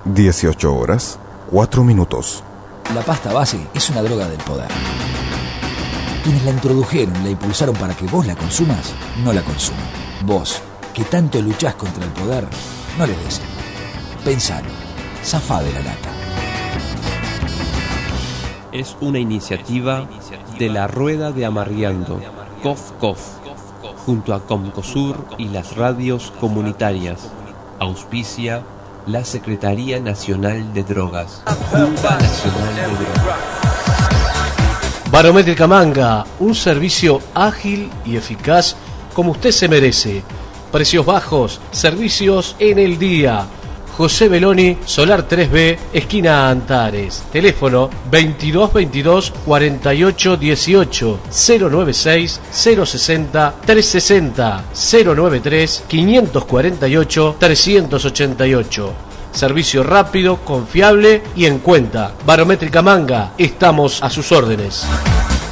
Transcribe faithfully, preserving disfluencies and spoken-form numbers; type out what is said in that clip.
dieciocho horas, cuatro minutos. La pasta base es una droga del poder. Quienes la introdujeron y la impulsaron para que vos la consumas, no la consuman. Vos, que tanto luchás contra el poder, no les des. Pensalo, zafá de la lata. Es una iniciativa de la Rueda de Amargueando, Cof Cof, junto a Comcosur y las radios comunitarias. Auspicia la Secretaría Nacional de Drogas. Junta Nacional de Drogas. Barométrica Manga, un servicio ágil y eficaz como usted se merece. Precios bajos, servicios en el día. José Beloni, Solar tres B, esquina Antares. Teléfono veintidós veintidós cuarenta y ocho dieciocho, cero noventa y seis cero sesenta trescientos sesenta, cero noventa y tres quinientos cuarenta y ocho trescientos ochenta y ocho. Servicio rápido, confiable y en cuenta. Barométrica Manga, estamos a sus órdenes.